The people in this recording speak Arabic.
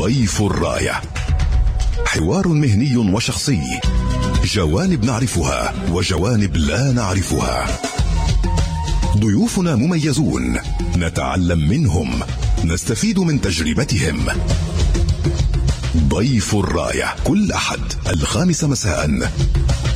ضيف الراية، حوار مهني وشخصي، جوانب نعرفها وجوانب لا نعرفها. ضيوفنا مميزون، نتعلم منهم، نستفيد من تجربتهم. ضيف الراية كل أحد 5 مساء